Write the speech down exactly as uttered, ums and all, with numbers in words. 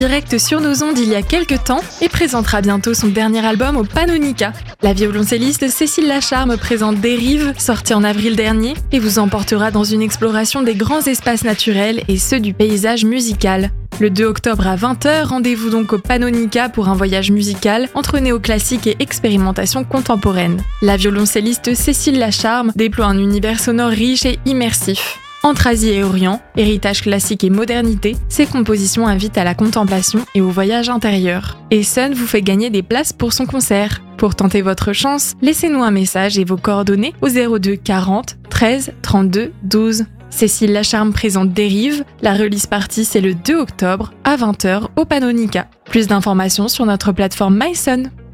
direct sur nos ondes il y a quelques temps et présentera bientôt son dernier album au Pannonica. La violoncelliste Cécile Lacharme présente Dérive, sorti en avril dernier, et vous emportera dans une exploration des grands espaces naturels et ceux du paysage musical. Le deux octobre à vingt heures, rendez-vous donc au Pannonica pour un voyage musical entre néoclassique et expérimentation contemporaine. La violoncelliste Cécile Lacharme déploie un univers sonore riche et immersif. Entre Asie et Orient, héritage classique et modernité, ses compositions invitent à la contemplation et au voyage intérieur. Et Sun vous fait gagner des places pour son concert. Pour tenter votre chance, laissez-nous un message et vos coordonnées au zéro deux quarante treize trente-deux douze. Cécile Lacharme présente Dérive, la release party c'est le deux octobre à vingt heures au Pannonica. Plus d'informations sur notre plateforme MySun.